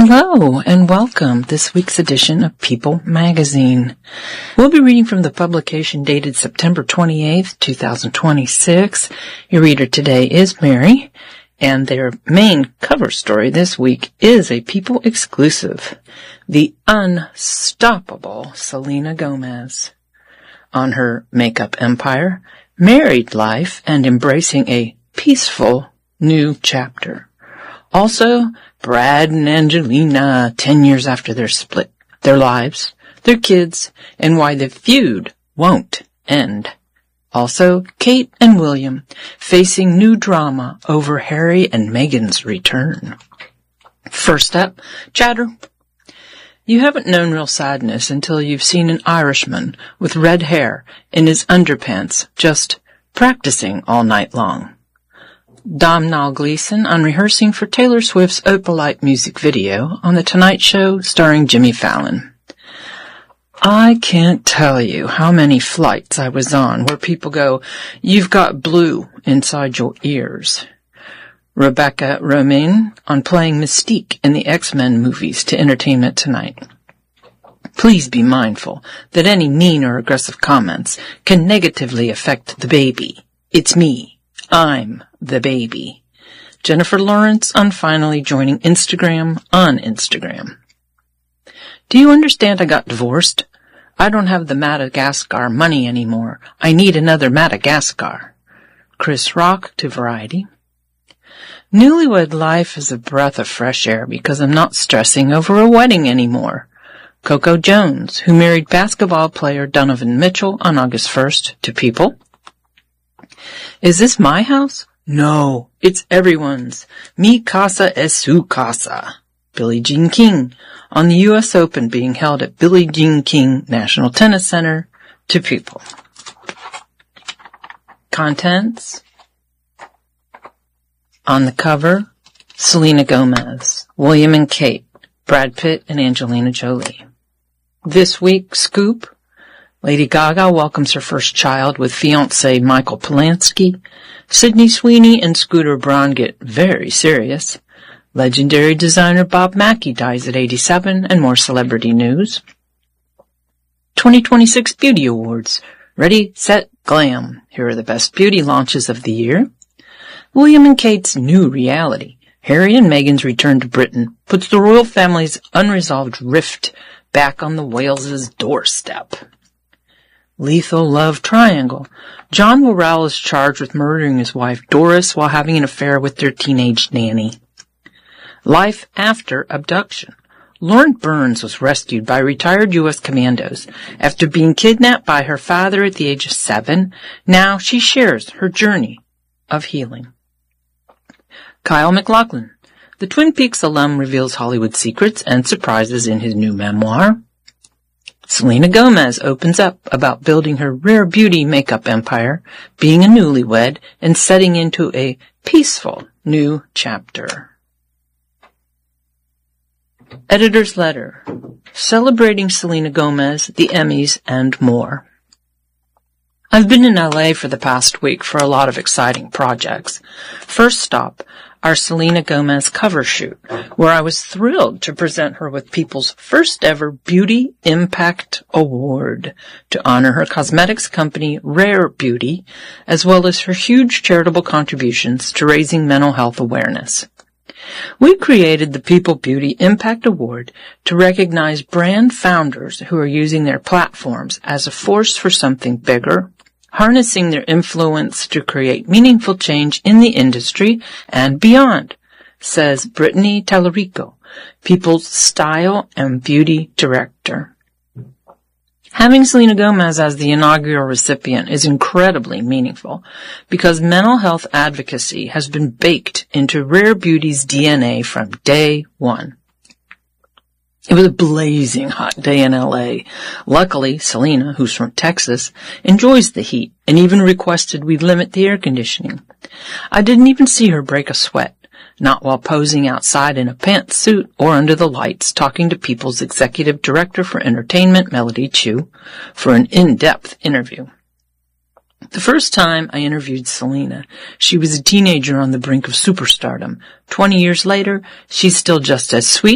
Hello and welcome this week's edition of People Magazine. We'll be reading from the publication dated September 28th, 2026. Your reader today is Mary, and their main cover story this week is a People exclusive, The Unstoppable Selena Gomez. On her makeup empire, married life, and embracing a peaceful new chapter. Also, Brad and Angelina, 10 years after their split, their lives, their kids, and why the feud won't end. Also, Kate and William facing new drama over Harry and Meghan's return. First up, chatter. You haven't known real sadness until you've seen an Irishman with red hair in his underpants just practicing all night long. Domhnall Gleeson on rehearsing for Taylor Swift's Opalite music video on The Tonight Show starring Jimmy Fallon. I can't tell you how many flights I was on where people go, "You've got blue inside your ears." Rebecca Romijn on playing Mystique in the X-Men movies to Entertainment Tonight. Please be mindful that any mean or aggressive comments can negatively affect the baby. It's me. I'm the baby. Jennifer Lawrence on finally joining Instagram on Instagram. Do you understand I got divorced? I don't have the Madagascar money anymore. I need another Madagascar. Chris Rock to Variety. Newlywed life is a breath of fresh air because I'm not stressing over a wedding anymore. Coco Jones, who married basketball player Donovan Mitchell on August 1st to People. Is this my house? No, it's everyone's. Mi casa es su casa. Billie Jean King on the U.S. Open being held at Billie Jean King National Tennis Center to People. Contents. On the cover, Selena Gomez, William and Kate, Brad Pitt and Angelina Jolie. This week, scoop. Lady Gaga welcomes her first child with fiancé Michael Polanski. Sydney Sweeney and Scooter Braun get very serious. Legendary designer Bob Mackie dies at 87, and more celebrity news. 2026 Beauty Awards. Ready, set, glam. Here are the best beauty launches of the year. William and Kate's new reality. Harry and Meghan's return to Britain puts the royal family's unresolved rift back on the Wales' doorstep. Lethal love triangle. John Worrell is charged with murdering his wife Doris while having an affair with their teenage nanny. Life after abduction. Lauren Burns was rescued by retired U.S. commandos after being kidnapped by her father at the age of 7. Now she shares her journey of healing. Kyle MacLachlan. The Twin Peaks alum reveals Hollywood secrets and surprises in his new memoir. Selena Gomez opens up about building her rare beauty makeup empire, being a newlywed, and setting into a peaceful new chapter. Editor's letter. Celebrating Selena Gomez, the Emmys, and more. I've been in LA for the past week for a lot of exciting projects. First stop, our Selena Gomez cover shoot, where I was thrilled to present her with People's first ever Beauty Impact Award to honor her cosmetics company Rare Beauty, as well as her huge charitable contributions to raising mental health awareness. We created the People Beauty Impact Award to recognize brand founders who are using their platforms as a force for something bigger, harnessing their influence to create meaningful change in the industry and beyond, says Brittany Tallarico, People's Style and Beauty Director. Having Selena Gomez as the inaugural recipient is incredibly meaningful because mental health advocacy has been baked into Rare Beauty's DNA from day one. It was a blazing hot day in LA. Luckily, Selena, who's from Texas, enjoys the heat and even requested we limit the air conditioning. I didn't even see her break a sweat, not while posing outside in a pantsuit or under the lights talking to People's Executive Director for Entertainment, Melody Chu, for an in-depth interview. The first time I interviewed Selena, she was a teenager on the brink of superstardom. 20 years later, she's still just as sweet,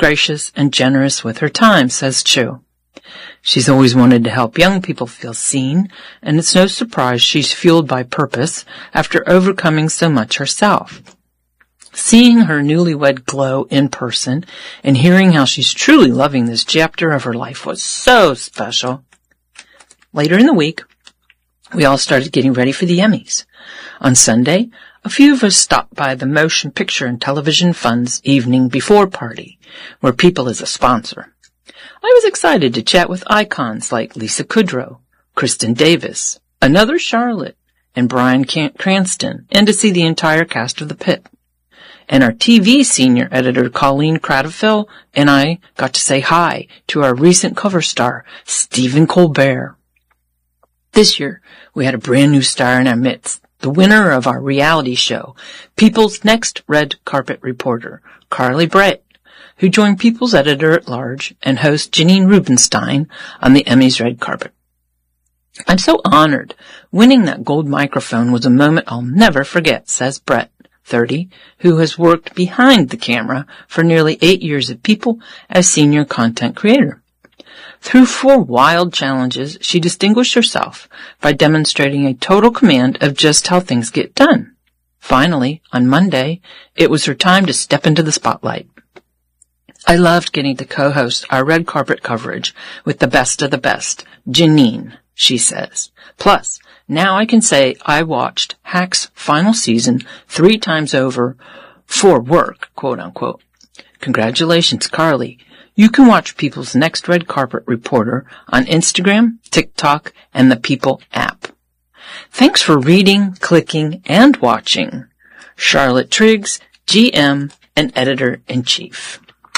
gracious, and generous with her time, says Chu. She's always wanted to help young people feel seen, and it's no surprise she's fueled by purpose after overcoming so much herself. Seeing her newlywed glow in person and hearing how she's truly loving this chapter of her life was so special. Later in the week, we all started getting ready for the Emmys. On Sunday, a few of us stopped by the Motion Picture and Television Fund's evening before party, where People is a sponsor. I was excited to chat with icons like Lisa Kudrow, Kristen Davis, another Charlotte, and Bryan Cranston, and to see the entire cast of The Pit. And our TV senior editor, Colleen Cradfield, and I got to say hi to our recent cover star, Stephen Colbert. This year, we had a brand new star in our midst, the winner of our reality show, People's Next Red Carpet Reporter, Carly Brett, who joined People's editor-at-large and host Janine Rubenstein on the Emmys red carpet. I'm so honored. Winning that gold microphone was a moment I'll never forget, says Brett, 30, who has worked behind the camera for nearly 8 years at People as senior content creator. Through 4 wild challenges, she distinguished herself by demonstrating a total command of just how things get done. Finally, on Monday, it was her time to step into the spotlight. I loved getting to co-host our red carpet coverage with the best of the best, Janine, she says. Plus, now I can say I watched Hack's final season 3 times over for work, quote unquote. Congratulations, Carly. You can watch People's Next Red Carpet Reporter on Instagram, TikTok, and the People app. Thanks for reading, clicking, and watching. Charlotte Triggs, GM and Editor-in-Chief.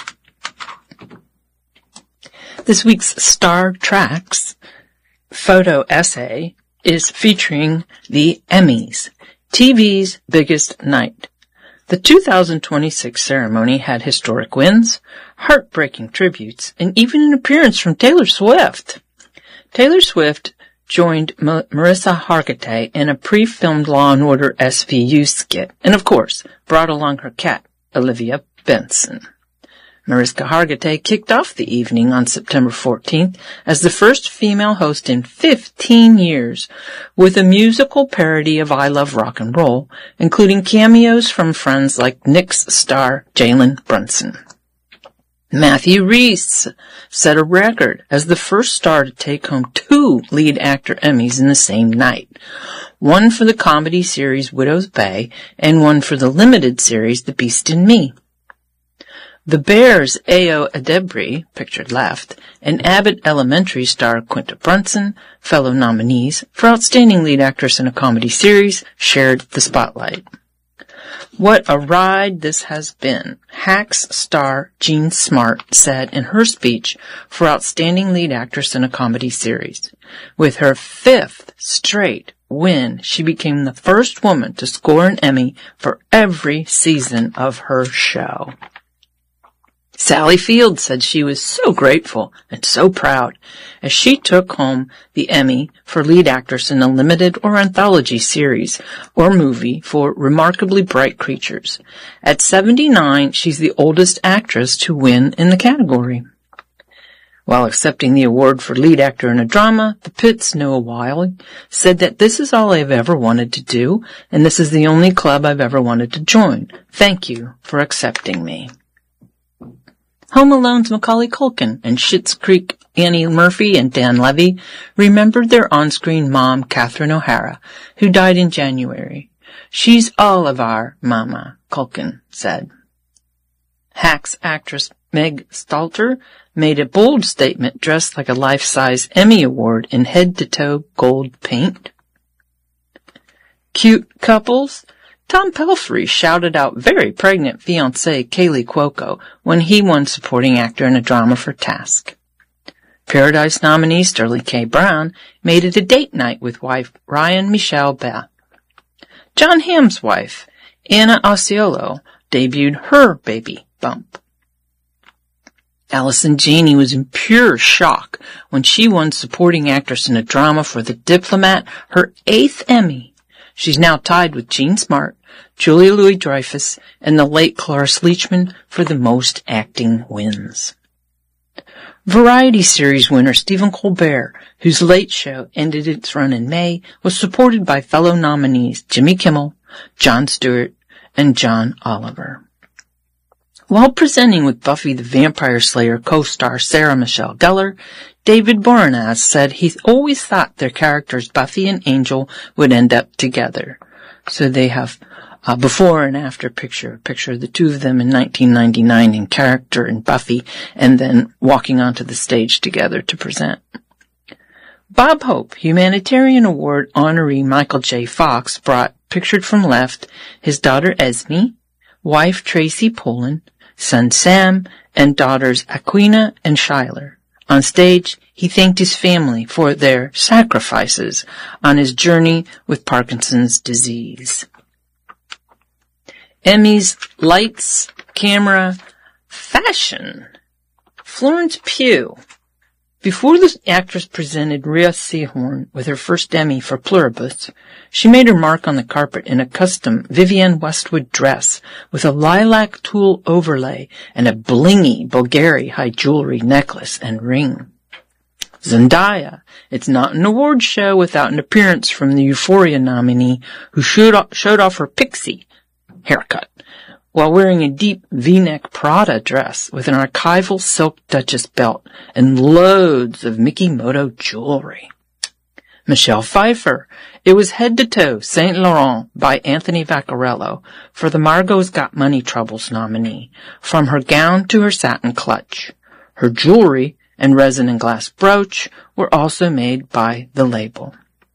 This week's Star Tracks photo essay is featuring the Emmys, TV's biggest night. The 2026 ceremony had historic wins, heartbreaking tributes, and even an appearance from Taylor Swift. Taylor Swift joined Marissa Hargitay in a pre-filmed Law & Order SVU skit, and of course, brought along her cat, Olivia Benson. Mariska Hargitay kicked off the evening on September 14th as the first female host in 15 years with a musical parody of I Love Rock and Roll, including cameos from friends like Knicks star Jalen Brunson. Matthew Rhys set a record as the first star to take home 2 lead actor Emmys in the same night, one for the comedy series Widow's Bay and one for the limited series The Beast in Me. The Bears' Ayo Edebiri, pictured left, and Abbott Elementary star Quinta Brunson, fellow nominees for Outstanding Lead Actress in a Comedy Series, shared the spotlight. What a ride this has been, Hacks star Jean Smart said in her speech for Outstanding Lead Actress in a Comedy Series. With her 5th straight win, she became the first woman to score an Emmy for every season of her show. Sally Field said she was so grateful and so proud as she took home the Emmy for lead actress in a limited or anthology series or movie for Remarkably Bright Creatures. At 79, she's the oldest actress to win in the category. While accepting the award for lead actor in a drama, The Pit's Noah Wyle said that this is all I've ever wanted to do, and this is the only club I've ever wanted to join. Thank you for accepting me. Home Alone's Macaulay Culkin and Schitt's Creek Annie Murphy and Dan Levy remembered their on-screen mom, Catherine O'Hara, who died in January. She's all of our mama, Culkin said. Hacks actress Meg Stalter made a bold statement dressed like a life-size Emmy Award in head-to-toe gold paint. Cute couples. Tom Pelphrey shouted out very pregnant fiancée Kaylee Cuoco when he won supporting actor in a drama for Task. Paradise nominee Sterling K. Brown made it a date night with wife Ryan Michelle Beth. John Hamm's wife, Anna Osceola, debuted her baby bump. Allison Janney was in pure shock when she won supporting actress in a drama for The Diplomat, her 8th Emmy. She's now tied with Jean Smart, Julia Louis-Dreyfus, and the late Cloris Leachman for the most acting wins. Variety series winner Stephen Colbert, whose Late Show ended its run in May, was supported by fellow nominees Jimmy Kimmel, Jon Stewart, and John Oliver. While presenting with Buffy the Vampire Slayer co-star Sarah Michelle Gellar, David Boreanaz said he always thought their characters Buffy and Angel would end up together. So they have a before and after picture of the two of them in 1999 in character in Buffy, and then walking onto the stage together to present. Bob Hope, Humanitarian Award honoree Michael J. Fox, brought, pictured from left, his daughter Esme, wife Tracy Pollan, son Sam, and daughters Aquina and Shyler. On stage, he thanked his family for their sacrifices on his journey with Parkinson's disease. Emmys, lights, camera, fashion. Florence Pugh. Before the actress presented Rhea Seehorn with her first Emmy for Pluribus, she made her mark on the carpet in a custom Vivienne Westwood dress with a lilac tulle overlay and a blingy Bulgari high jewelry necklace and ring. Zendaya. It's not an award show without an appearance from the Euphoria nominee who showed off her pixie haircut while wearing a deep V-neck Prada dress with an archival silk Duchess belt and loads of Mikimoto jewelry. Michelle Pfeiffer. It was head to toe Saint Laurent by Anthony Vaccarello for the Margot's Got Money Troubles nominee, from her gown to her satin clutch. Her jewelry and resin and glass brooch were also made by the label.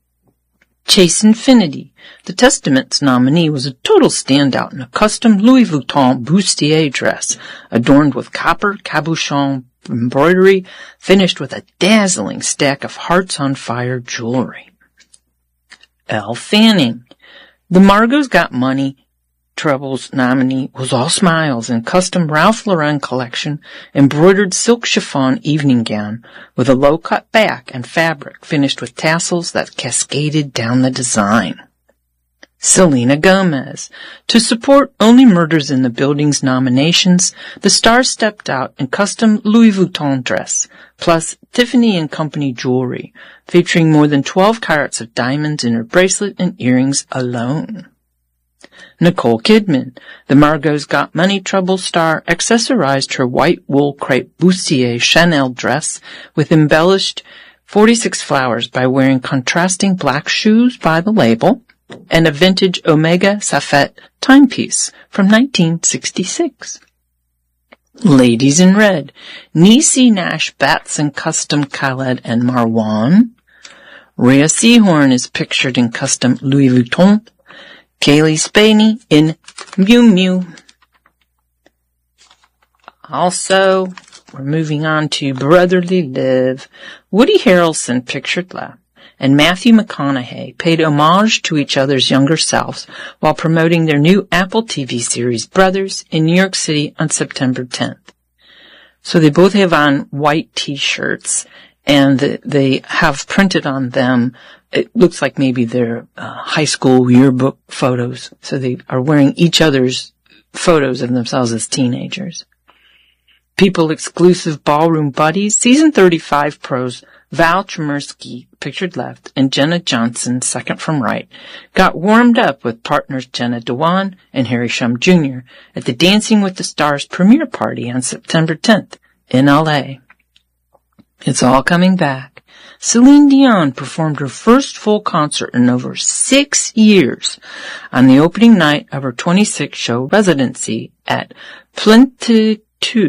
Chase Infinity. The Testaments nominee was a total standout in a custom Louis Vuitton bustier dress adorned with copper cabochon embroidery finished with a dazzling stack of Hearts on Fire jewelry. Elle Fanning. The Margot's Got Money Troubles nominee was all smiles in custom Ralph Lauren collection embroidered silk chiffon evening gown with a low-cut back and fabric finished with tassels that cascaded down the design. Selena Gomez. To support Only Murders in the Building's nominations, the star stepped out in custom Louis Vuitton dress, plus Tiffany & Company jewelry, featuring more than 12 carats of diamonds in her bracelet and earrings alone. Nicole Kidman. The Margot's Got Money Troubles star accessorized her white wool crepe bustier Chanel dress with embellished 46 flowers by wearing contrasting black shoes by the label and a vintage Omega Safet timepiece from 1966. Ladies in Red. Niecy Nash Batson custom Khaled and Marwan. Rhea Seehorn is pictured in custom Louis Vuitton. Kaylee Spaney in Miu Miu. Also, we're moving on to Brotherly Love. Woody Harrelson pictured left, and Matthew McConaughey paid homage to each other's younger selves while promoting their new Apple TV series Brothers in New York City on September 10th. So they both have on white t-shirts, and they have printed on them, it looks like maybe they're high school yearbook photos. So they are wearing each other's photos of themselves as teenagers. People Exclusive Ballroom Buddies. Season 35 pros Val Chmerski, pictured left, and Jenna Johnson, second from right, got warmed up with partners Jenna Dewan and Harry Shum Jr. at the Dancing with the Stars premiere party on September 10th in LA. It's all coming back. Celine Dion performed her first full concert in over 6 years on the opening night of her 26th show residency at Plenitude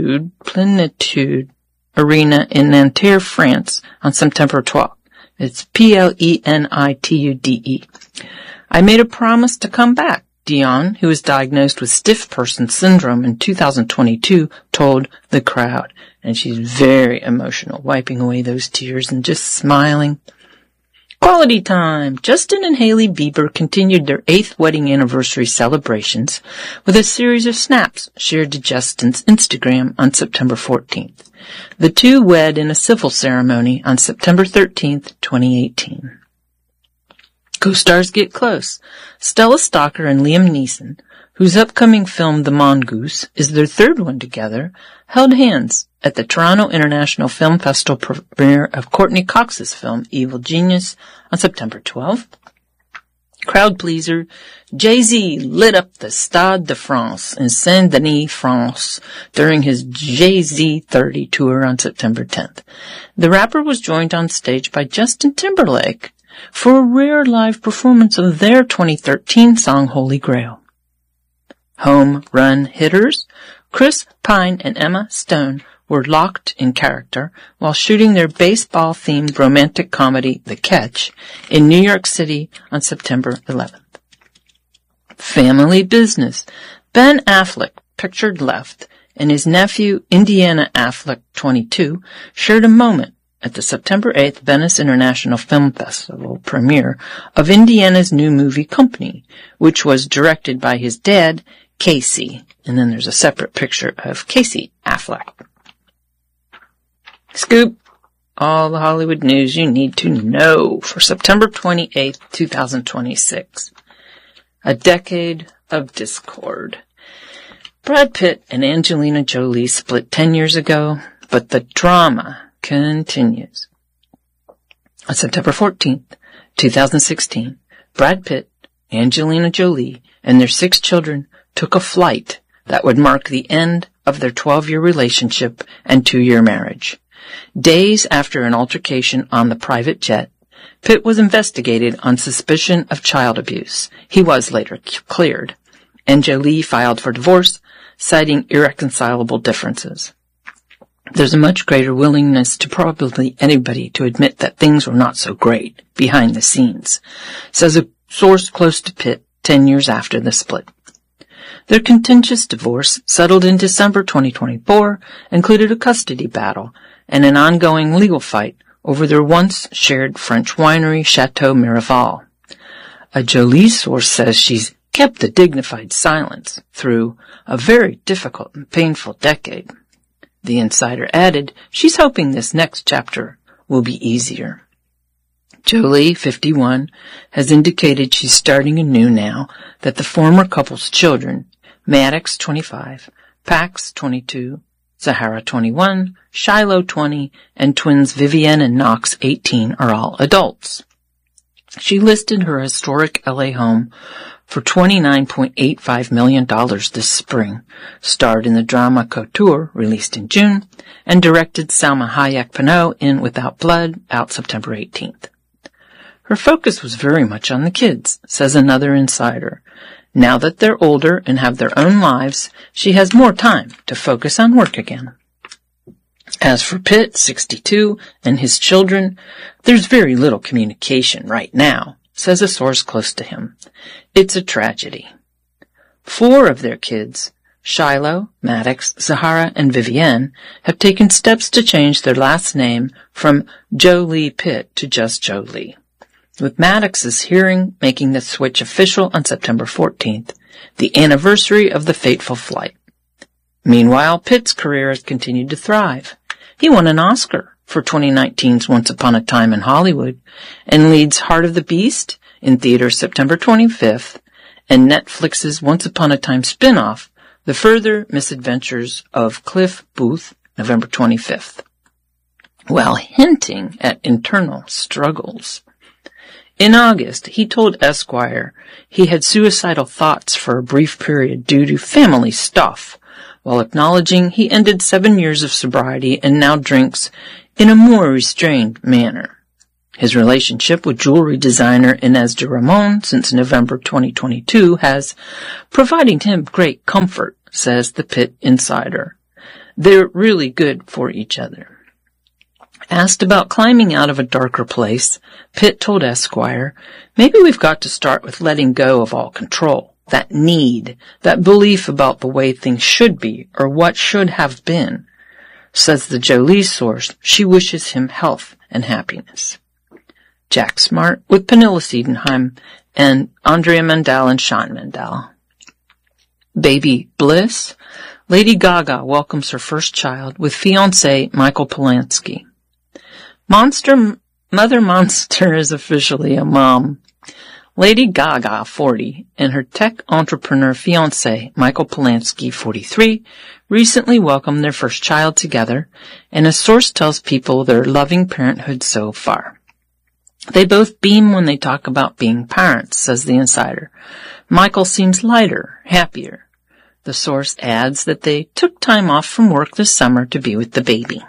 Arena in Nanterre, France on September 12th. It's Plenitude. I made a promise to come back, Dion, who was diagnosed with stiff person syndrome in 2022, told the crowd. And she's very emotional, wiping away those tears and just smiling. Quality time. Justin and Hailey Bieber continued their 8th wedding anniversary celebrations with a series of snaps shared to Justin's Instagram on September 14th. The two wed in a civil ceremony on September 13th, 2018. Co-stars get close. Stella Stocker and Liam Neeson, whose upcoming film The Mongoose is their third one together, held hands at the Toronto International Film Festival premiere of Courtney Cox's film Evil Genius on September 12th. Crowd pleaser, Jay-Z lit up the Stade de France in Saint-Denis, France during his Jay-Z 30 tour on September 10th. The rapper was joined on stage by Justin Timberlake for a rare live performance of their 2013 song Holy Grail. Home run hitters, Chris Pine and Emma Stone were locked in character while shooting their baseball-themed romantic comedy The Catch in New York City on September 11th. Family business. Ben Affleck, pictured left, and his nephew Indiana Affleck, 22, shared a moment at the September 8th Venice International Film Festival premiere of Indiana's new movie Company, which was directed by his dad, Casey. And then there's a separate picture of Casey Affleck. Scoop. All the Hollywood news you need to know for September 28th, 2026. A decade of discord. Brad Pitt and Angelina Jolie split 10 years ago, but the drama continues. On September 14th, 2016, Brad Pitt, Angelina Jolie, and their 6 children took a flight that would mark the end of their 12-year relationship and 2-year marriage. Days after an altercation on the private jet, Pitt was investigated on suspicion of child abuse. He was later cleared, and Jolie filed for divorce, citing irreconcilable differences. There's a much greater willingness to probably anybody to admit that things were not so great behind the scenes, says a source close to Pitt 10 years after the split. Their contentious divorce, settled in December 2024, included a custody battle and an ongoing legal fight over their once shared French winery Chateau Miraval. A Jolie source says she's kept a dignified silence through a very difficult and painful decade. The insider added she's hoping this next chapter will be easier. Jolie, 51, has indicated she's starting anew now that the former couple's children, Maddox, 25, Pax, 22, Zahara, 21, Shiloh, 20, and twins Vivienne and Knox, 18, are all adults. She listed her historic LA home for $29.85 million this spring, starred in the drama Couture, released in June, and directed Salma Hayek Pinault in Without Blood, out September 18th. Her focus was very much on the kids, says another insider. Now that they're older and have their own lives, she has more time to focus on work again. As for Pitt, 62, and his children, there's very little communication right now, says a source close to him. It's a tragedy. 4 of their kids, Shiloh, Maddox, Zahara, and Vivienne, have taken steps to change their last name from Jolie Pitt to just Jolie, with Maddox's hearing making the switch official on September 14th, the anniversary of the fateful flight. Meanwhile, Pitt's career has continued to thrive. He won an Oscar for 2019's Once Upon a Time in Hollywood and leads Heart of the Beast in theaters September 25th and Netflix's Once Upon a Time spin-off, The Further Misadventures of Cliff Booth, November 25th, while hinting at internal struggles. In August, he told Esquire he had suicidal thoughts for a brief period due to family stuff, while acknowledging he ended 7 years of sobriety and now drinks in a more restrained manner. His relationship with jewelry designer Inez de Ramon since November 2022 has provided him great comfort, says the Pitt insider. They're really good for each other. Asked about climbing out of a darker place, Pitt told Esquire, maybe we've got to start with letting go of all control, that need, that belief about the way things should be or what should have been. Says the Jolie source, she wishes him health and happiness. Jack Smart with Pernilla Siedenheim and Andrea Mandel and Sean Mandel. Baby Bliss, Lady Gaga welcomes her first child with fiancé Michael Polanski. Mother Monster is officially a mom. Lady Gaga, 40, and her tech entrepreneur fiancé, Michael Polanski, 43, recently welcomed their first child together, and a source tells people their loving parenthood so far. They both beam when they talk about being parents, says the insider. Michael seems lighter, happier. The source adds that they took time off from work this summer to be with the baby.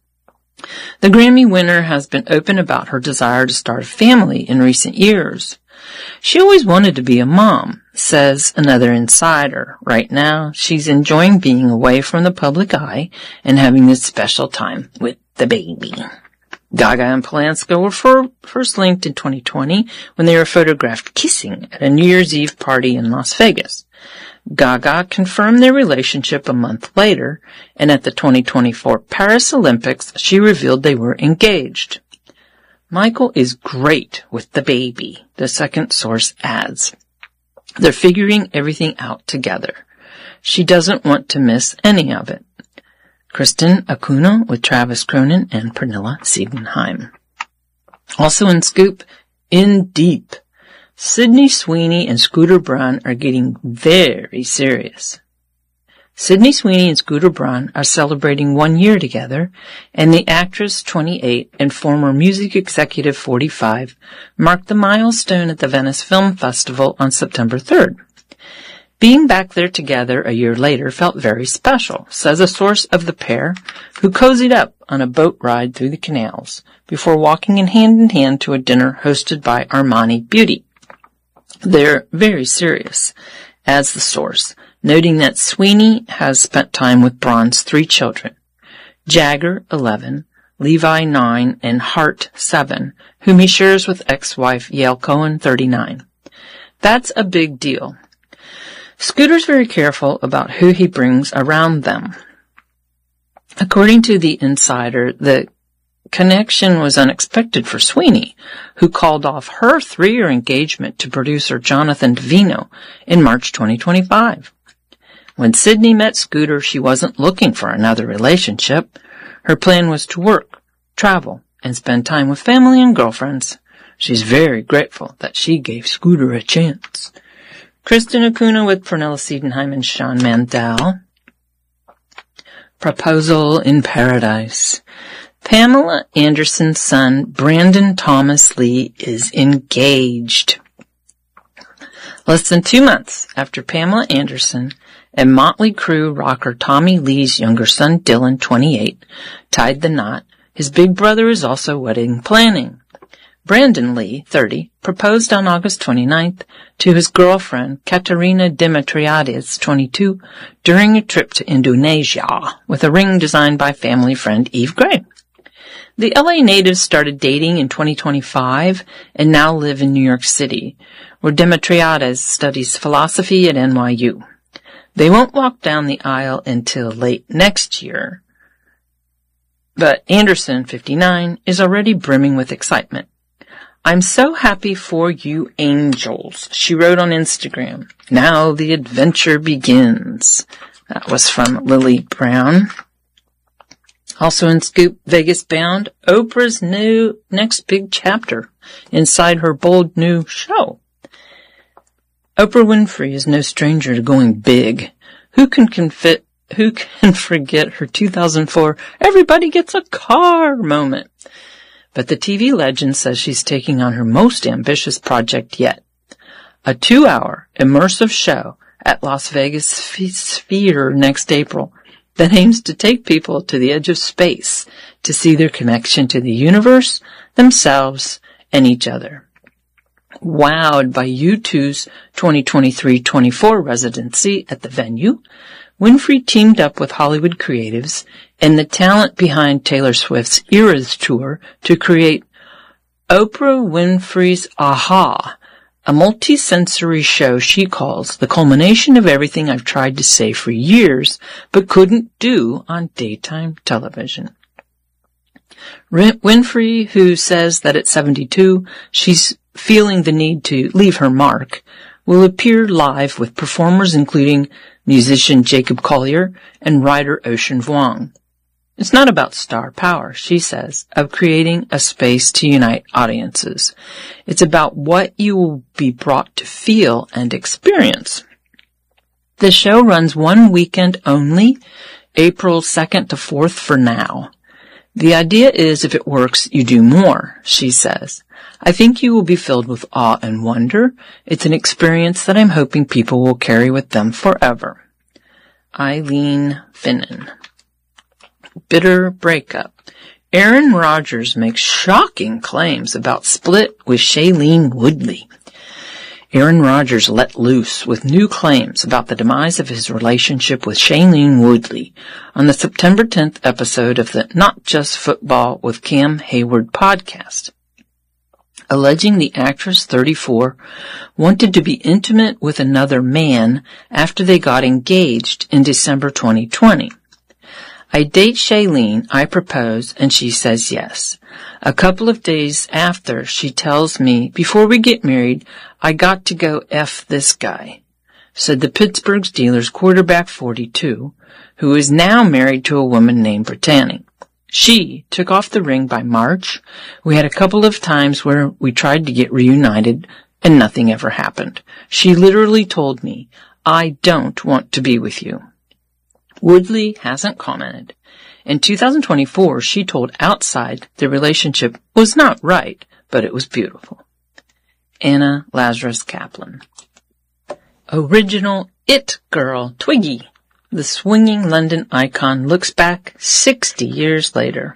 The Grammy winner has been open about her desire to start a family in recent years. She always wanted to be a mom, says another insider. Right now, she's enjoying being away from the public eye and having this special time with the baby. Gaga and Polanski were first linked in 2020 when they were photographed kissing at a New Year's Eve party in Las Vegas. Gaga confirmed their relationship a month later, and at the 2024 Paris Olympics, she revealed they were engaged. Michael is great with the baby, the second source adds. They're figuring everything out together. She doesn't want to miss any of it. Kristen Acuna with Travis Cronin and Pernilla Siebenheim. Also in Scoop, In Deep, Sydney Sweeney and Scooter Braun are getting very serious. Sydney Sweeney and Scooter Braun are celebrating 1 year together, and the actress, 28, and former music executive, 45, marked the milestone at the Venice Film Festival on September 3rd. Being back there together a year later felt very special, says a source of the pair, who cozied up on a boat ride through the canals before walking in hand to a dinner hosted by Armani Beauty. They're very serious, adds the source, noting that Sweeney has spent time with Braun's 3 children, Jagger, 11, Levi, 9, and Hart, 7, whom he shares with ex-wife Yael Cohen, 39. That's a big deal. Scooter's very careful about who he brings around them. According to the insider, the connection was unexpected for Sweeney, who called off her 3-year engagement to producer Jonathan Davino in March 2025. When Sydney met Scooter, she wasn't looking for another relationship. Her plan was to work, travel, and spend time with family and girlfriends. She's very grateful that she gave Scooter a chance. Kristen Acuna with Pernilla Siebenheim and Sean Mandel. Proposal in Paradise. Pamela Anderson's son, Brandon Thomas Lee, is engaged. Less than 2 months after Pamela Anderson and Motley Crue rocker Tommy Lee's younger son, Dylan, 28, tied the knot, his big brother is also wedding planning. Brandon Lee, 30, proposed on August 29th to his girlfriend, Katerina Dimitriades, 22, during a trip to Indonesia with a ring designed by family friend Eve Gray. The LA natives started dating in 2025 and now live in New York City, where Dimitriades studies philosophy at NYU. They won't walk down the aisle until late next year, but Anderson, 59, is already brimming with excitement. I'm so happy for you angels, she wrote on Instagram. Now the adventure begins. That was from Lily Brown. Also in Scoop, Vegas bound, Oprah's next big chapter inside her bold new show. Oprah Winfrey is no stranger to going big. Who can forget her 2004 everybody gets a car moment? But the TV legend says she's taking on her most ambitious project yet. A 2-hour immersive show at Las Vegas Sphere next April that aims to take people to the edge of space to see their connection to the universe, themselves, and each other. Wowed by U2's 2023-24 residency at the venue, Winfrey teamed up with Hollywood creatives and the talent behind Taylor Swift's Eras Tour to create Oprah Winfrey's Aha, a multi-sensory show she calls the culmination of everything I've tried to say for years but couldn't do on daytime television. Winfrey, who says that at 72 she's feeling the need to leave her mark, will appear live with performers including musician Jacob Collier and writer Ocean Vuong. It's not about star power, she says, of creating a space to unite audiences. It's about what you will be brought to feel and experience. The show runs one weekend only, April 2nd to 4th for now. The idea is if it works, you do more, she says. I think you will be filled with awe and wonder. It's an experience that I'm hoping people will carry with them forever. Eileen Finnan. Bitter breakup. Aaron Rodgers makes shocking claims about split with Shailene Woodley. Aaron Rodgers let loose with new claims about the demise of his relationship with Shailene Woodley on the September 10th episode of the Not Just Football with Cam Hayward podcast, alleging the actress, 34, wanted to be intimate with another man after they got engaged in December 2020. I date Shailene, I propose, and she says yes. A couple of days after, she tells me, before we get married, I got to go F this guy, said the Pittsburgh Steelers quarterback, 42, who is now married to a woman named Brittany. She took off the ring by March. We had a couple of times where we tried to get reunited, and nothing ever happened. She literally told me, I don't want to be with you. Woodley hasn't commented. In 2024, she told Outside the relationship was not right, but it was beautiful. Anna Lazarus Kaplan. Original It Girl Twiggy. The swinging London icon looks back 60 years later.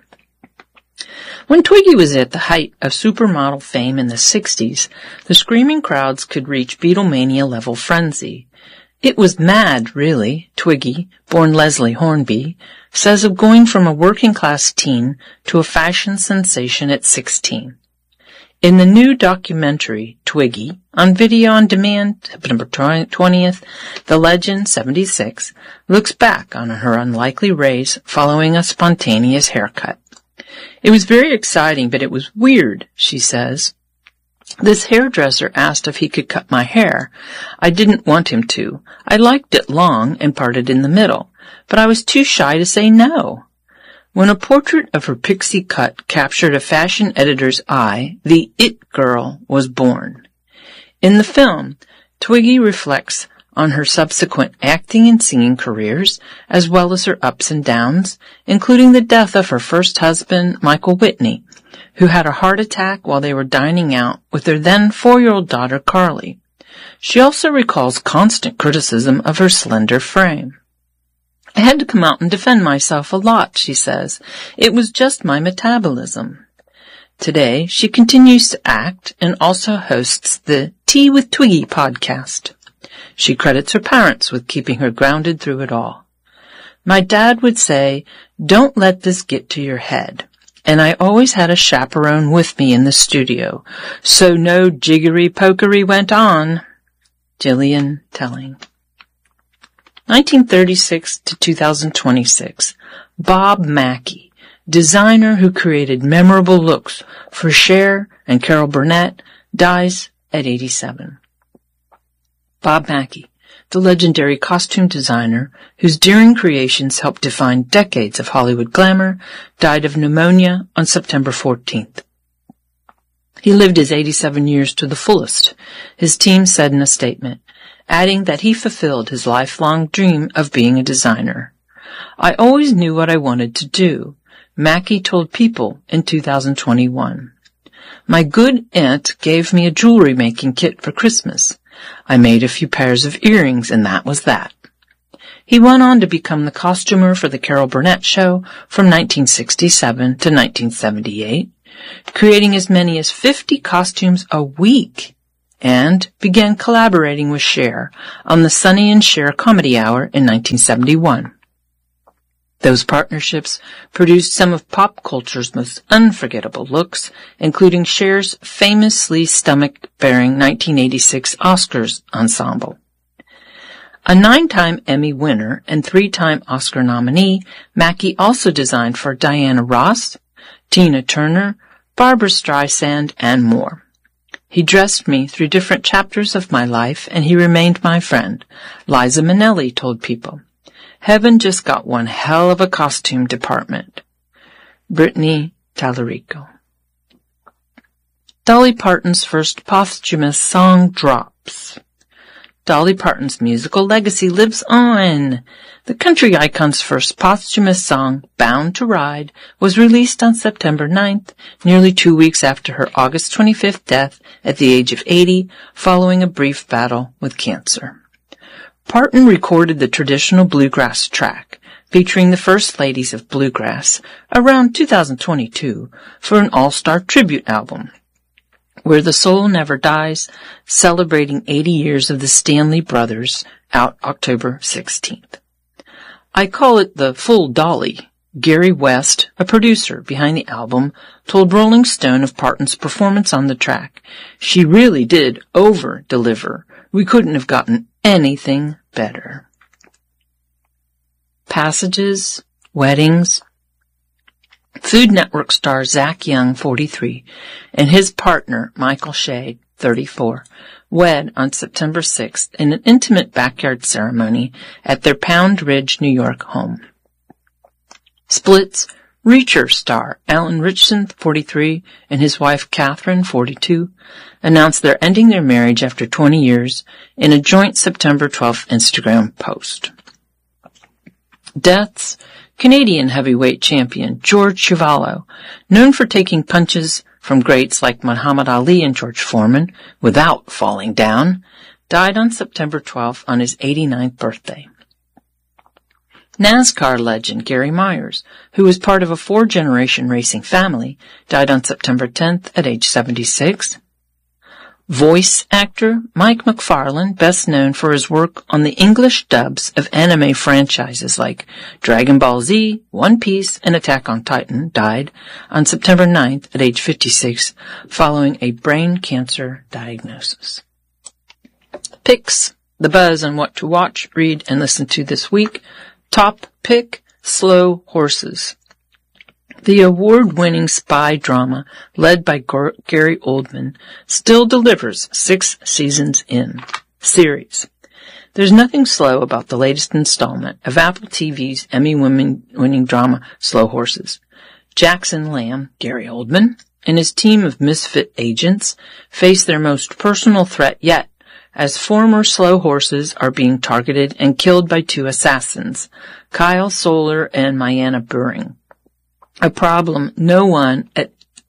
When Twiggy was at the height of supermodel fame in the 60s, the screaming crowds could reach Beatlemania-level frenzy. It was mad, really, Twiggy, born Leslie Hornby, says of going from a working-class teen to a fashion sensation at 16. In the new documentary, Twiggy, on video on demand, September 20th, the legend, 76, looks back on her unlikely raise following a spontaneous haircut. It was very exciting, but it was weird, she says. This hairdresser asked if he could cut my hair. I didn't want him to. I liked it long and parted in the middle, but I was too shy to say no. When a portrait of her pixie cut captured a fashion editor's eye, the It Girl was born. In the film, Twiggy reflects on her subsequent acting and singing careers, as well as her ups and downs, including the death of her first husband, Michael Whitney, who had a heart attack while they were dining out with their then 4-year-old daughter, Carly. She also recalls constant criticism of her slender frame. I had to come out and defend myself a lot, she says. It was just my metabolism. Today, she continues to act and also hosts the Tea with Twiggy podcast. She credits her parents with keeping her grounded through it all. My dad would say, don't let this get to your head. And I always had a chaperone with me in the studio, so no jiggery-pokery went on. Gillian Telling. 1936 to 2026. Bob Mackie, designer who created memorable looks for Cher and Carol Burnett, dies at 87. Bob Mackie, the legendary costume designer whose daring creations helped define decades of Hollywood glamour, died of pneumonia on September 14th. He lived his 87 years to the fullest, his team said in a statement, adding that he fulfilled his lifelong dream of being a designer. I always knew what I wanted to do, Mackie told People in 2021. My good aunt gave me a jewelry making kit for Christmas. I made a few pairs of earrings, and that was that. He went on to become the costumer for the Carol Burnett Show from 1967 to 1978, creating as many as 50 costumes a week, and began collaborating with Cher on the Sonny and Cher Comedy Hour in 1971. Those partnerships produced some of pop culture's most unforgettable looks, including Cher's famously stomach-bearing 1986 Oscars ensemble. A 9-time Emmy winner and 3-time Oscar nominee, Mackie also designed for Diana Ross, Tina Turner, Barbra Streisand, and more. He dressed me through different chapters of my life, and he remained my friend, Liza Minnelli told People. Heaven just got one hell of a costume department. Brittany Tallarico. Dolly Parton's first posthumous song drops. Dolly Parton's musical legacy lives on. The country icon's first posthumous song, Bound to Ride, was released on September 9th, nearly 2 weeks after her August 25th death at the age of 80, following a brief battle with cancer. Parton recorded the traditional bluegrass track, featuring the first ladies of bluegrass, around 2022 for an all-star tribute album, Where the Soul Never Dies, celebrating 80 years of the Stanley Brothers, out October 16th. I call it the Full Dolly. Gary West, a producer behind the album, told Rolling Stone of Parton's performance on the track. She really did over-deliver. We couldn't have gotten anything better. Passages, weddings. Food Network star Zach Young, 43, and his partner, Michael Shea, 34, wed on September 6th in an intimate backyard ceremony at their Pound Ridge, New York home. Splits, Reacher star Alan Ritchson, 43, and his wife Catherine, 42, announced they're ending their marriage after 20 years in a joint September 12th Instagram post. Deaths, Canadian heavyweight champion George Chuvalo, known for taking punches from greats like Muhammad Ali and George Foreman without falling down, died on September 12th on his 89th birthday. NASCAR legend Gary Myers, who was part of a 4-generation racing family, died on September 10th at age 76. Voice actor Mike McFarlane, best known for his work on the English dubs of anime franchises like Dragon Ball Z, One Piece, and Attack on Titan, died on September 9th at age 56 following a brain cancer diagnosis. Picks, the buzz on what to watch, read, and listen to this week. Top pick, Slow Horses. The award-winning spy drama, led by Gary Oldman, still delivers 6 seasons in. Series. There's nothing slow about the latest installment of Apple TV's Emmy-winning drama, Slow Horses. Jackson Lamb, Gary Oldman, and his team of misfit agents face their most personal threat yet, as former slow horses are being targeted and killed by 2 assassins, Kyle Soller and Mayanna Buring. A problem no one at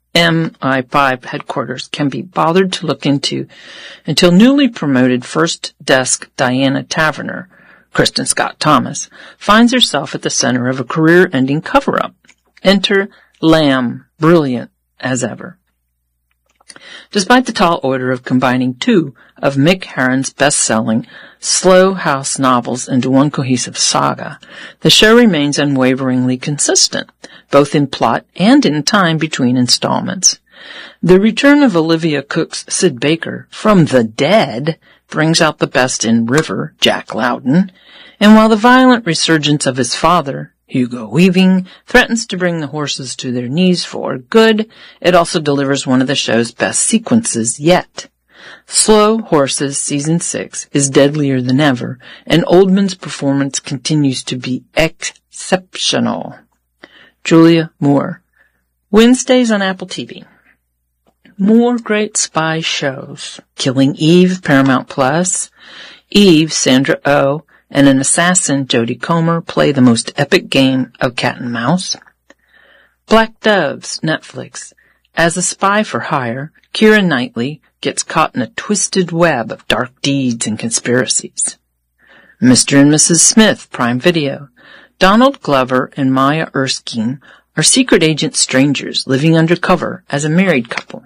MI5 headquarters can be bothered to look into until newly promoted first desk Diana Taverner, Kristen Scott Thomas, finds herself at the center of a career-ending cover-up. Enter Lamb, brilliant as ever. Despite the tall order of combining 2 of Mick Herron's best-selling slow house novels into one cohesive saga, the show remains unwaveringly consistent, both in plot and in time between installments. The return of Olivia Cooke's Sid Baker from the dead brings out the best in River, Jack Loudon, and while the violent resurgence of his father, Hugo Weaving, threatens to bring the horses to their knees for good, it also delivers one of the show's best sequences yet. Slow Horses Season 6 is deadlier than ever, and Oldman's performance continues to be exceptional. Julia Moore. Wednesdays on Apple TV. More great spy shows. Killing Eve, Paramount Plus. Eve, Sandra Oh, and an assassin, Jodie Comer, play the most epic game of cat and mouse. Black Doves, Netflix. As a spy for hire, Keira Knightley gets caught in a twisted web of dark deeds and conspiracies. Mr. and Mrs. Smith, Prime Video. Donald Glover and Maya Erskine are secret agent strangers living undercover as a married couple.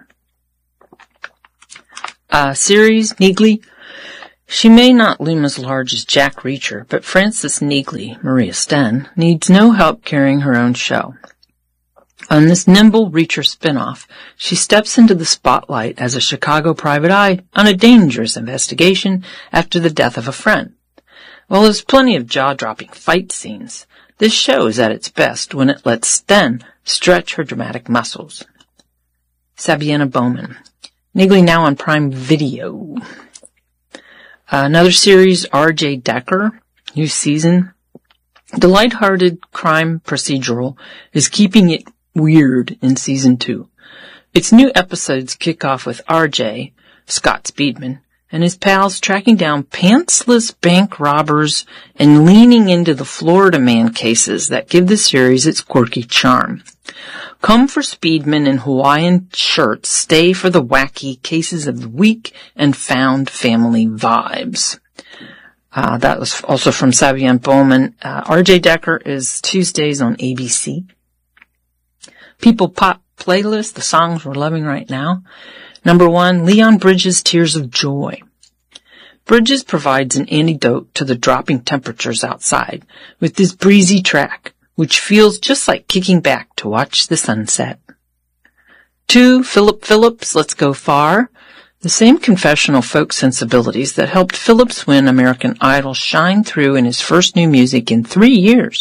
Series, Neagley. She may not loom as large as Jack Reacher, but Frances Neagley, Maria Sten, needs no help carrying her own show. On this nimble Reacher spinoff, she steps into the spotlight as a Chicago private eye on a dangerous investigation after the death of a friend. While there's plenty of jaw-dropping fight scenes, this show is at its best when it lets Sten stretch her dramatic muscles. Sabiana Bowman. Neagley now on Prime Video. Another series, R.J. Decker, new season. The lighthearted crime procedural is keeping it weird in season 2. Its new episodes kick off with RJ, Scott Speedman, and his pals tracking down pantsless bank robbers and leaning into the Florida Man cases that give the series its quirky charm. Come for Speedman in Hawaiian shirts, stay for the wacky cases of the week and found family vibes. That was also from Savian Bowman. RJ Decker is Tuesdays on ABC. People Pop playlist, the songs we're loving right now. Number 1, Leon Bridges' Tears of Joy. Bridges provides an antidote to the dropping temperatures outside with this breezy track, which feels just like kicking back to watch the sunset. 2, Philip Phillips' Let's Go Far. The same confessional folk sensibilities that helped Phillips win American Idol shine through in his first new music in 3 years.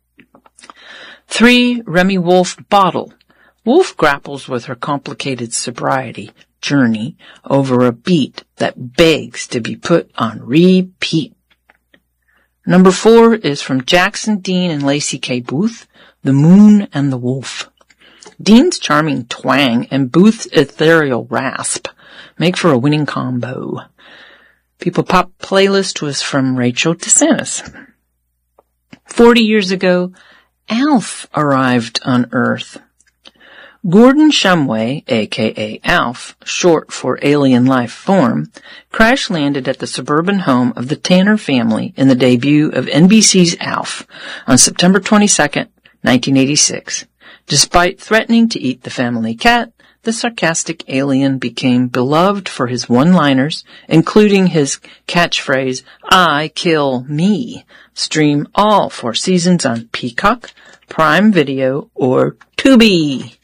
3, Remy Wolf, Bottle. Wolf grapples with her complicated sobriety journey over a beat that begs to be put on repeat. Number 4 is from Jackson Dean and Lacey K. Booth, The Moon and the Wolf. Dean's charming twang and Booth's ethereal rasp make for a winning combo. People Pop playlist was from Rachel DeSantis. 40 years ago, Alf arrived on Earth. Gordon Shumway, a.k.a. Alf, short for alien life form, crash-landed at the suburban home of the Tanner family in the debut of NBC's Alf on September 22, 1986. Despite threatening to eat the family cat, the sarcastic alien became beloved for his one-liners, including his catchphrase, "I kill me." Stream all 4 seasons on Peacock, Prime Video, or Tubi.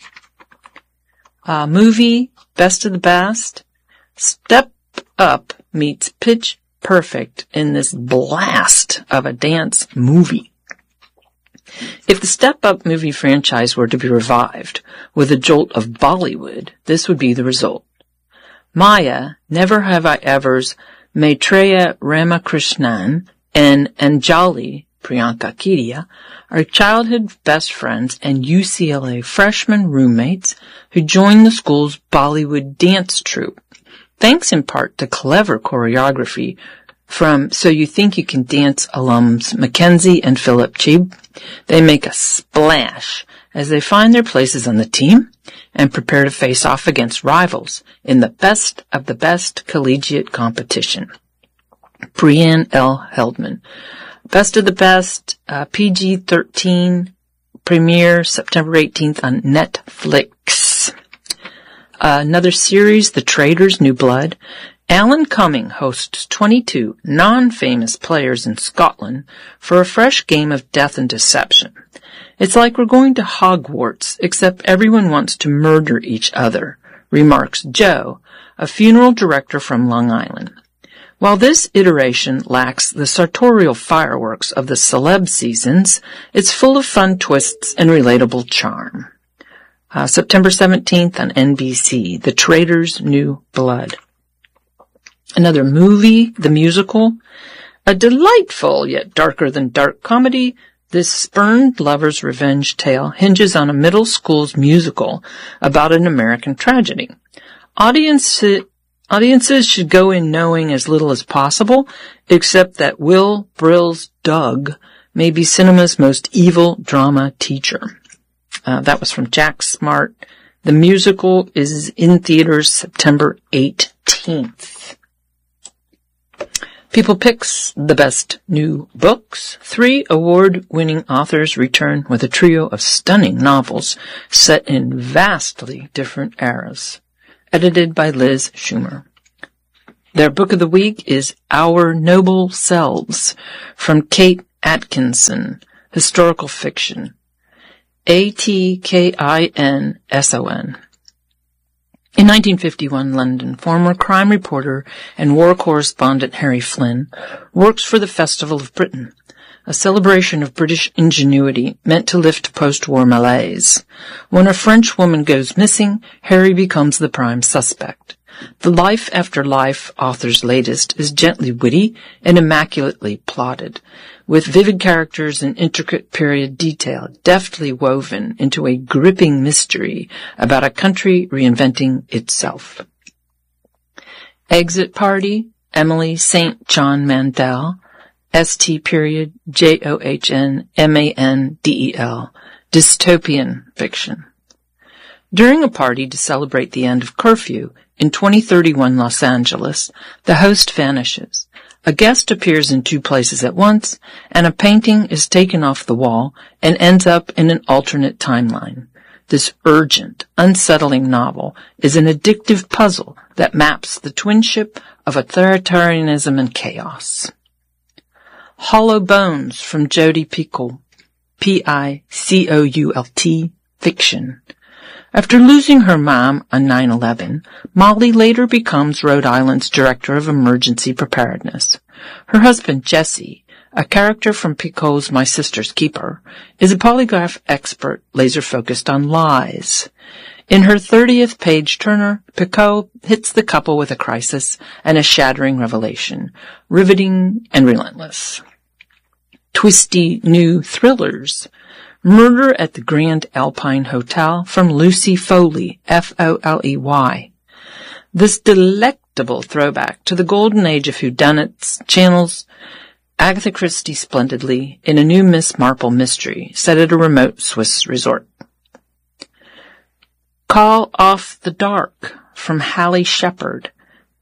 Movie, Best of the Best. Step Up meets Pitch Perfect in this blast of a dance movie. If the Step Up movie franchise were to be revived with a jolt of Bollywood, this would be the result. Maya, Never Have I Ever's Maitreya Ramakrishnan, and Anjali, Priyanka Kedia, are childhood best friends and UCLA freshman roommates who joined the school's Bollywood dance troupe. Thanks in part to clever choreography from So You Think You Can Dance alums Mackenzie and Philip Cheeb, they make a splash as they find their places on the team and prepare to face off against rivals in the best of the best collegiate competition. Brianne L. Heldman. Best of the Best, PG-13, premiere September 18th on Netflix. Another series, The Traitors, New Blood. Alan Cumming hosts 22 non-famous players in Scotland for a fresh game of death and deception. It's like we're going to Hogwarts, except everyone wants to murder each other, remarks Joe, a funeral director from Long Island. While this iteration lacks the sartorial fireworks of the celeb seasons, it's full of fun twists and relatable charm. September 17th on NBC, The Traitors, New Blood. Another movie, The Musical. A delightful yet darker than dark comedy, this spurned lover's revenge tale hinges on a middle school's musical about an American tragedy. Audiences should go in knowing as little as possible, except that Will Brill's Doug may be cinema's most evil drama teacher. That was from Jack Smart. The Musical is in theaters September 18th. People Picks the Best New Books. 3 award-winning authors return with a trio of stunning novels set in vastly different eras. Edited by Liz Schumer. Their book of the week is Our Noble Selves from Kate Atkinson, historical fiction. Atkinson. In 1951, London, former crime reporter and war correspondent Harry Flynn works for the Festival of Britain, a celebration of British ingenuity meant to lift post-war malaise. When a French woman goes missing, Harry becomes the prime suspect. The Life After Life author's latest is gently witty and immaculately plotted, with vivid characters and intricate period detail deftly woven into a gripping mystery about a country reinventing itself. Exit Party, Emily St. John Mandel, St. John Mandel, dystopian fiction. During a party to celebrate the end of curfew in 2031 Los Angeles, the host vanishes. A guest appears in two places at once, and a painting is taken off the wall and ends up in an alternate timeline. This urgent, unsettling novel is an addictive puzzle that maps the twinship of authoritarianism and chaos. Hollow Bones from Jodi Picoult, Picoult, fiction. After losing her mom on 9/11, Molly later becomes Rhode Island's Director of Emergency Preparedness. Her husband, Jesse, a character from Picoult's My Sister's Keeper, is a polygraph expert laser-focused on lies. In her 30th page turner, Picoult hits the couple with a crisis and a shattering revelation, riveting and relentless. Twisty new thrillers. Murder at the Grand Alpine Hotel from Lucy Foley, Foley. This delectable throwback to the golden age of whodunits channels Agatha Christie splendidly in a new Miss Marple mystery set at a remote Swiss resort. Call Off the Dark from Hallie Shepherd,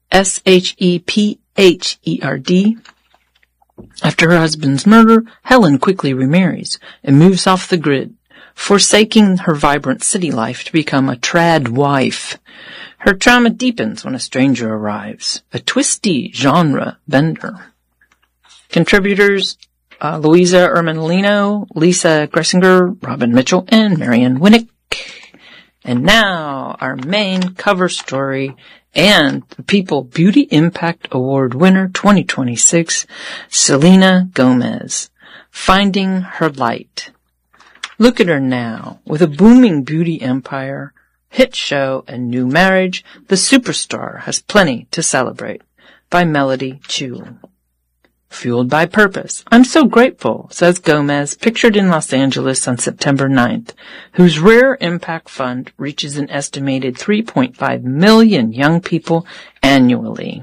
Sheppherd. After her husband's murder, Helen quickly remarries and moves off the grid, forsaking her vibrant city life to become a trad wife. Her trauma deepens when a stranger arrives, a twisty genre bender. Contributors, Louisa Erminolino, Lisa Gressinger, Robin Mitchell, and Marian Winnick. And now, our main cover story and the People Beauty Impact Award winner 2026, Selena Gomez, Finding Her Light. Look at her now, with a booming beauty empire, hit show, and new marriage. The superstar has plenty to celebrate. By Melody Chu. Fueled by purpose. I'm so grateful, says Gomez, pictured in Los Angeles on September 9th, whose Rare Impact Fund reaches an estimated 3.5 million young people annually.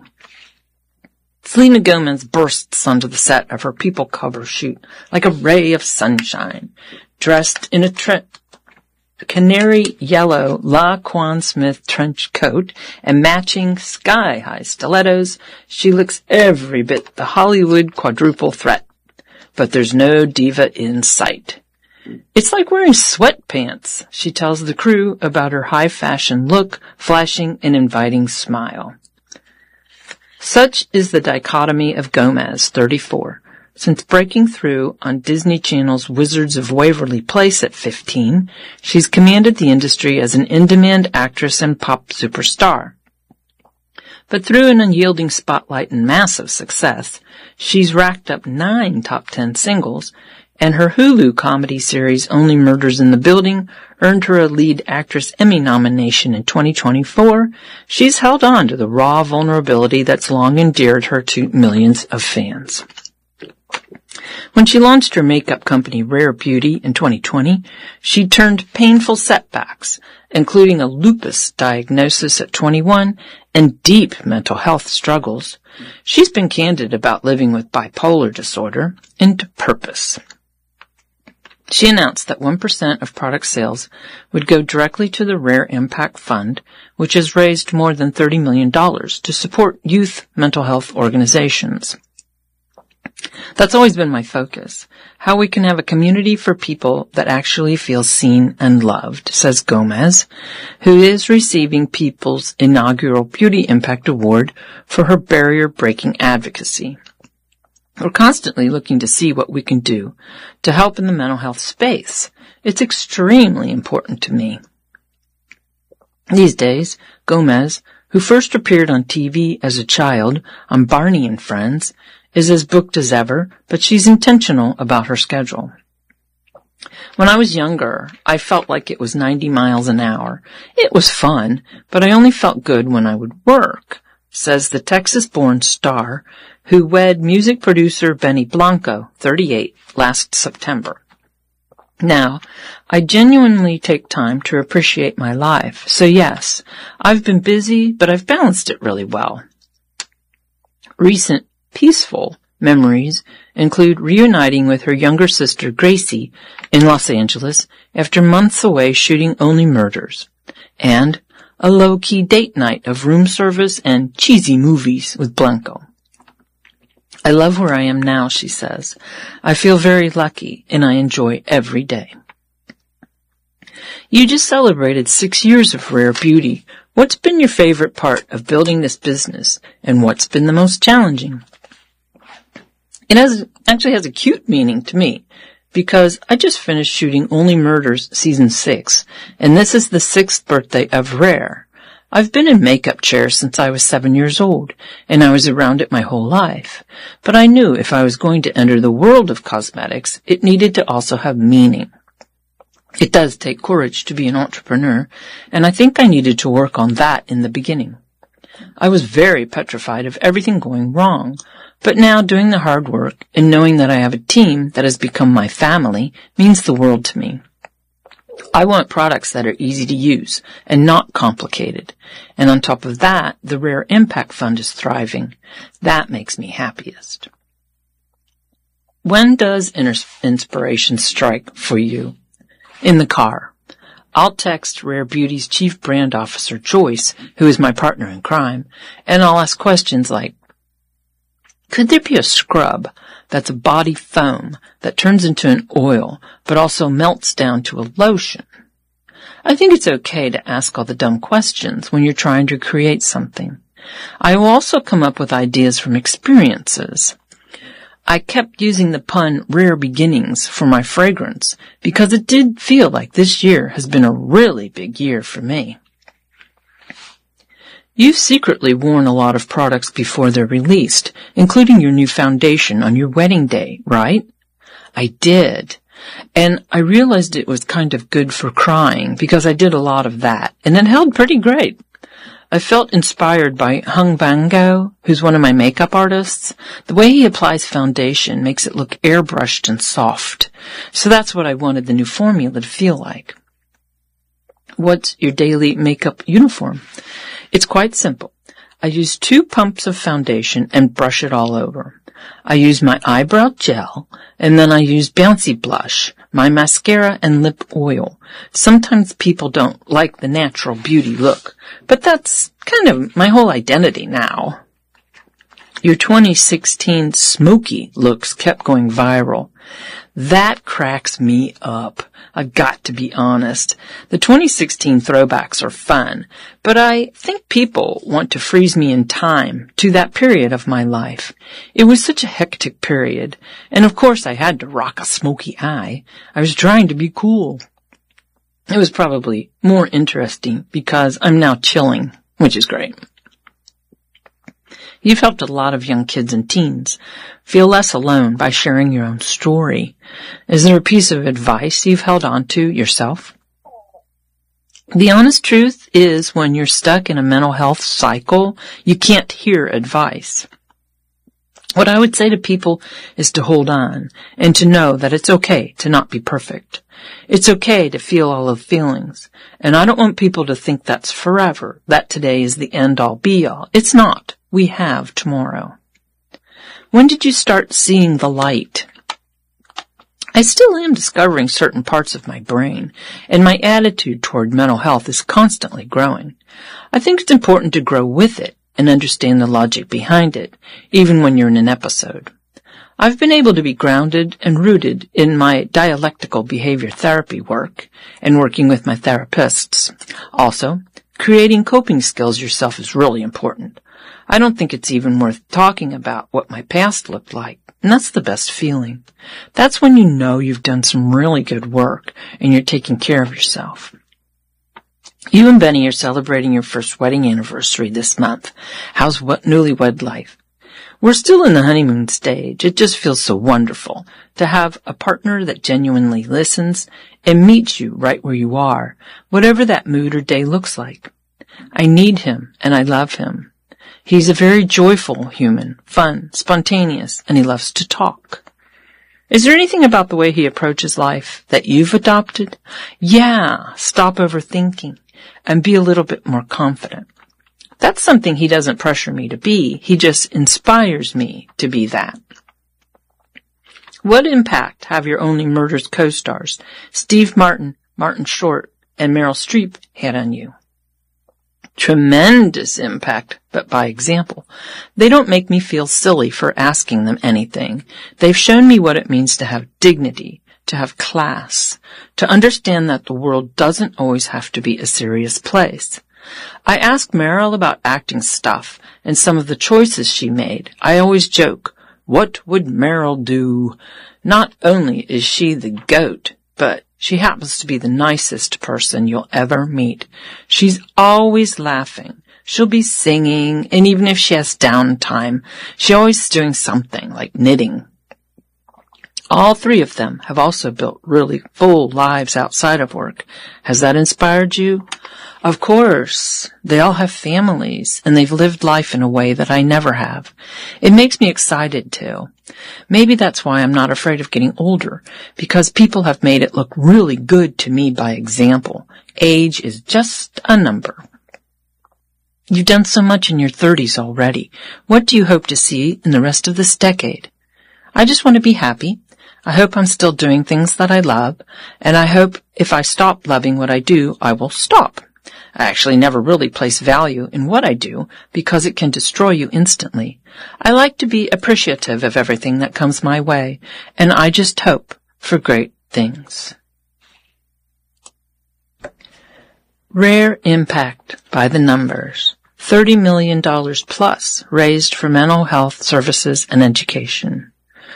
Selena Gomez bursts onto the set of her People cover shoot like a ray of sunshine. Dressed in a canary yellow Laquan Smith trench coat and matching sky-high stilettos, she looks every bit the Hollywood quadruple threat. But there's no diva in sight. It's like wearing sweatpants, she tells the crew about her high-fashion look, flashing an inviting smile. Such is the dichotomy of Gomez, 34. Since breaking through on Disney Channel's Wizards of Waverly Place at 15, she's commanded the industry as an in-demand actress and pop superstar. But through an unyielding spotlight and massive success, she's racked up 9 top 10 singles, and her Hulu comedy series Only Murders in the Building earned her a lead actress Emmy nomination in 2024. She's held on to the raw vulnerability that's long endeared her to millions of fans. When she launched her makeup company Rare Beauty in 2020, she turned painful setbacks, including a lupus diagnosis at 21 and deep mental health struggles. She's been candid about living with bipolar disorder into purpose. She announced that 1% of product sales would go directly to the Rare Impact Fund, which has raised more than $30 million to support youth mental health organizations. That's always been my focus, how we can have a community for people that actually feel seen and loved, says Gomez, who is receiving People's inaugural Beauty Impact Award for her barrier-breaking advocacy. We're constantly looking to see what we can do to help in the mental health space. It's extremely important to me. These days, Gomez, who first appeared on TV as a child on Barney and Friends, is as booked as ever, but she's intentional about her schedule. When I was younger, I felt like it was 90 miles an hour. It was fun, but I only felt good when I would work. says the Texas-born star who wed music producer Benny Blanco, 38, last September. Now, I genuinely take time to appreciate my life, so yes, I've been busy, but I've balanced it really well. Recent peaceful memories include reuniting with her younger sister Gracie in Los Angeles after months away shooting Only Murders, and a low-key date night of room service and cheesy movies with Blanco. I love where I am now, she says. I feel very lucky, and I enjoy every day. You just celebrated 6 years of Rare Beauty. What's been your favorite part of building this business, and what's been the most challenging? It actually has a cute meaning to me, because I just finished shooting Only Murders Season 6, and this is the 6th birthday of Rare. I've been in makeup chairs since I was 7 years old, and I was around it my whole life. But I knew if I was going to enter the world of cosmetics, it needed to also have meaning. It does take courage to be an entrepreneur, and I think I needed to work on that in the beginning. I was very petrified of everything going wrong, but now doing the hard work and knowing that I have a team that has become my family means the world to me. I want products that are easy to use and not complicated. And on top of that, the Rare Impact Fund is thriving. That makes me happiest. When does inspiration strike for you? In the car. I'll text Rare Beauty's Chief Brand Officer, Joyce, who is my partner in crime, and I'll ask questions like, could there be a scrub that's a body foam that turns into an oil but also melts down to a lotion? I think it's okay to ask all the dumb questions when you're trying to create something. I will also come up with ideas from experiences. I kept using the pun Rare Beginnings for my fragrance because it did feel like this year has been a really big year for me. You've secretly worn a lot of products before they're released, including your new foundation on your wedding day, right? I did. And I realized it was kind of good for crying because I did a lot of that, and it held pretty great. I felt inspired by Hung Bango, who's one of my makeup artists. The way he applies foundation makes it look airbrushed and soft. So that's what I wanted the new formula to feel like. What's your daily makeup uniform? It's quite simple. I use 2 pumps of foundation and brush it all over. I use my eyebrow gel, and then I use Bouncy Blush, my mascara, and lip oil. Sometimes people don't like the natural beauty look, but that's kind of my whole identity now. Your 2016 smoky looks kept going viral. That cracks me up. I've got to be honest. The 2016 throwbacks are fun, but I think people want to freeze me in time to that period of my life. It was such a hectic period, and of course I had to rock a smoky eye. I was trying to be cool. It was probably more interesting because I'm now chilling, which is great. You've helped a lot of young kids and teens feel less alone by sharing your own story. Is there a piece of advice you've held on to yourself? The honest truth is when you're stuck in a mental health cycle, you can't hear advice. What I would say to people is to hold on and to know that it's okay to not be perfect. It's okay to feel all of the feelings. And I don't want people to think that's forever, that today is the end-all be-all. It's not. We have tomorrow. When did you start seeing the light? I still am discovering certain parts of my brain, and my attitude toward mental health is constantly growing. I think it's important to grow with it and understand the logic behind it, even when you're in an episode. I've been able to be grounded and rooted in my dialectical behavior therapy work and working with my therapists. Also, creating coping skills yourself is really important. I don't think it's even worth talking about what my past looked like, and that's the best feeling. That's when you know you've done some really good work and you're taking care of yourself. You and Benny are celebrating your first wedding anniversary this month. How's newlywed life? We're still in the honeymoon stage. It just feels so wonderful to have a partner that genuinely listens and meets you right where you are, whatever that mood or day looks like. I need him and I love him. He's a very joyful human, fun, spontaneous, and he loves to talk. Is there anything about the way he approaches life that you've adopted? Yeah, stop overthinking and be a little bit more confident. That's something he doesn't pressure me to be. He just inspires me to be that. What impact have your Only Murders co-stars, Steve Martin, Martin Short, and Meryl Streep, had on you? Tremendous impact, but by example. They don't make me feel silly for asking them anything. They've shown me what it means to have dignity, to have class, to understand that the world doesn't always have to be a serious place. I ask Meryl about acting stuff and some of the choices she made. I always joke, what would Meryl do? Not only is she the GOAT, but she happens to be the nicest person you'll ever meet. She's always laughing. She'll be singing, and even if she has downtime, she's always doing something like knitting. All three of them have also built really full lives outside of work. Has that inspired you? Of course. They all have families, and they've lived life in a way that I never have. It makes me excited, too. Maybe that's why I'm not afraid of getting older, because people have made it look really good to me by example. Age is just a number. You've done so much in your 30s already. What do you hope to see in the rest of this decade? I just want to be happy. I hope I'm still doing things that I love, and I hope if I stop loving what I do, I will stop. I actually never really place value in what I do because it can destroy you instantly. I like to be appreciative of everything that comes my way, and I just hope for great things. Rare impact by the numbers. $30 million plus raised for mental health services and education.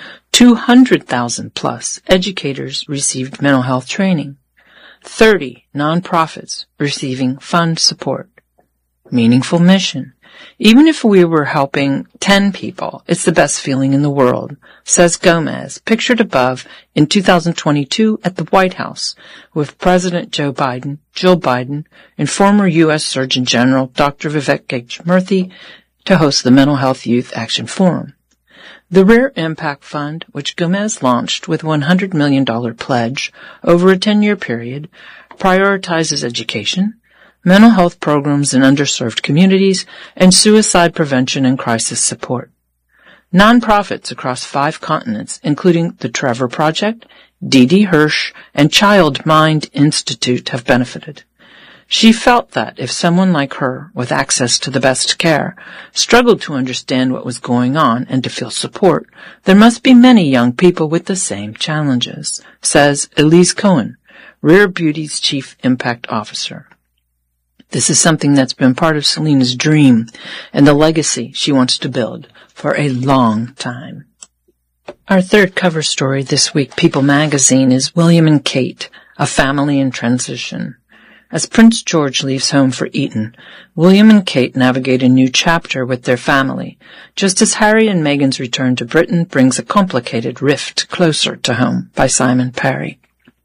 200,000 plus educators received mental health training. 30 nonprofits receiving fund support. Meaningful mission. Even if we were helping 10 people, it's the best feeling in the world, says Gomez, pictured above in 2022 at the White House with President Joe Biden, Jill Biden, and former U.S. Surgeon General Dr. Vivek Murthy to host the Mental Health Youth Action Forum. The Rare Impact Fund, which Gomez launched with $100 million pledge over a 10-year period, prioritizes education, mental health programs in underserved communities, and suicide prevention and crisis support. Nonprofits across 5 continents, including the Trevor Project, D.D. Hirsch, and Child Mind Institute, have benefited. She felt that if someone like her, with access to the best care, struggled to understand what was going on and to feel support, there must be many young people with the same challenges, says Elise Cohen, Rare Beauty's Chief Impact Officer. This is something that's been part of Selena's dream and the legacy she wants to build for a long time. Our third cover story this week, People Magazine, is William and Kate, a family in transition. As Prince George leaves home for Eton, William and Kate navigate a new chapter with their family, just as Harry and Meghan's return to Britain brings a complicated rift closer to home, by Simon Parry.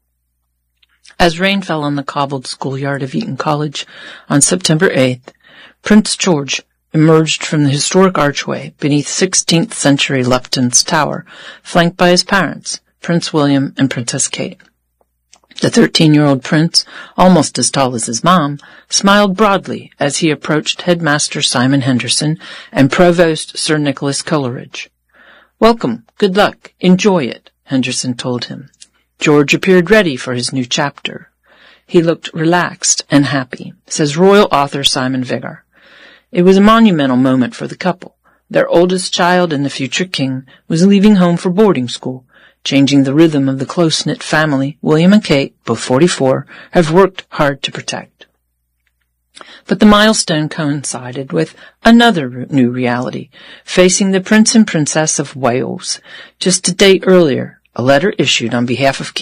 As rain fell on the cobbled schoolyard of Eton College on September 8th, Prince George emerged from the historic archway beneath 16th century Lupton's Tower, flanked by his parents, Prince William and Princess Kate. The 13-year-old prince, almost as tall as his mom, smiled broadly as he approached Headmaster Simon Henderson and Provost Sir Nicholas Coleridge. "Welcome, good luck, enjoy it," Henderson told him. George appeared ready for his new chapter. He looked relaxed and happy, says royal author Simon Vigor. It was a monumental moment for the couple. Their oldest child and the future king was leaving home for boarding school, changing the rhythm of the close-knit family William and Kate, both 44, have worked hard to protect. But the milestone coincided with another new reality, facing the Prince and Princess of Wales. Just a day earlier, a letter issued on behalf of King